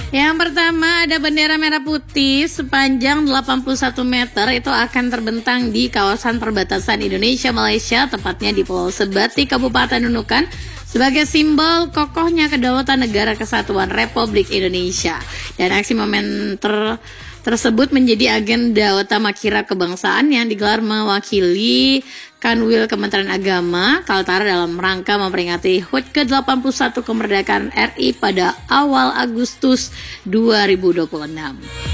Yang pertama ada bendera merah putih sepanjang 81 meter itu akan terbentang di kawasan perbatasan Indonesia-Malaysia, tepatnya di Pulau Sebati, Kabupaten Nunukan, sebagai simbol kokohnya kedaulatan negara kesatuan Republik Indonesia. Dan aksi momen tersebut menjadi agenda utama Kira Kebangsaan yang digelar mewakili Kanwil Kementerian Agama Kaltara dalam rangka memperingati HUT ke-81 kemerdekaan RI pada awal Agustus 2026.